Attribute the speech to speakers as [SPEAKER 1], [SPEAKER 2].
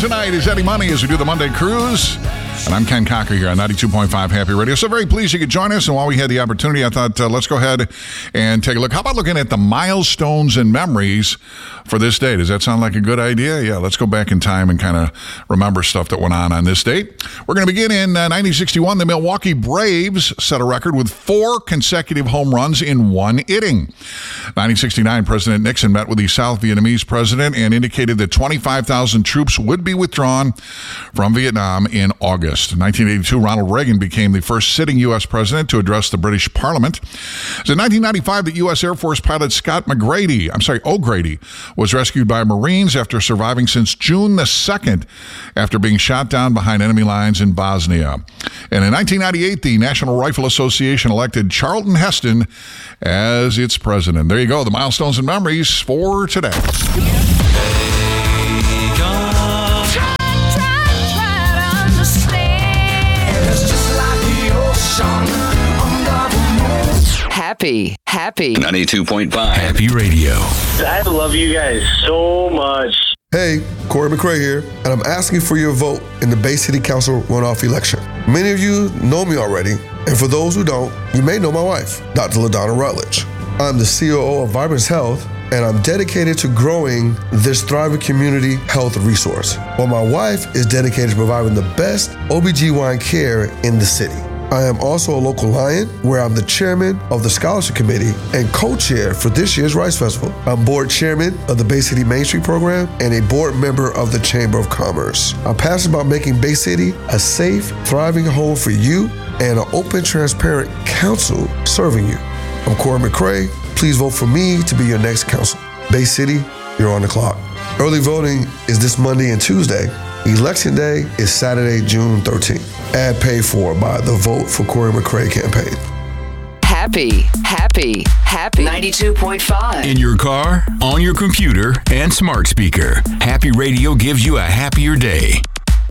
[SPEAKER 1] tonight is Eddie Money as we do the Monday Cruise. And I'm Ken Cocker here on 92.5 Happy Radio. So very pleased you could join us. And while we had the opportunity, I thought let's go ahead and take a look. How about looking at the milestones and memories for this day? Does that sound like a good idea? Yeah, let's go back in time and kind of remember stuff that went on this date. We're going to begin in 1961. The Milwaukee Braves set a record with 4 consecutive home runs in one inning. 1969, President Nixon met with the South Vietnamese president and indicated that 25,000 troops would be withdrawn from Vietnam in August. 1982, Ronald Reagan became the first sitting U.S. president to address the British Parliament. In 1995, the U.S. Air Force pilot Scott O'Grady was rescued by Marines after surviving since June the 2nd after being shot down behind enemy lines in Bosnia. And in 1998, the National Rifle Association elected Charlton Heston as its president. There you go, the milestones and memories for today.
[SPEAKER 2] Happy
[SPEAKER 3] 92.5
[SPEAKER 4] Happy Radio.
[SPEAKER 5] I love you guys so much.
[SPEAKER 6] Hey, Corey McRae here, and I'm asking for your vote in the Bay City Council runoff election. Many of you know me already, and for those who don't, you may know my wife, Dr. LaDonna Rutledge. I'm the COO of Vibrance Health, and I'm dedicated to growing this thriving community health resource, while my wife is dedicated to providing the best OBGYN care in the city. I am also a local Lion, where I'm the chairman of the scholarship committee and co-chair for this year's Rice Festival. I'm board chairman of the Bay City Main Street program and a board member of the Chamber of Commerce. I'm passionate about making Bay City a safe, thriving home for you and an open, transparent council serving you. I'm Corey McRae. Please vote for me to be your next council. Bay City, you're on the clock. Early voting is this Monday and Tuesday. Election Day is Saturday, June 13th. Ad paid for by the Vote for Corey McRae campaign.
[SPEAKER 2] Happy 92.5.
[SPEAKER 4] In your car, on your computer, and smart speaker. Happy Radio gives you a happier day.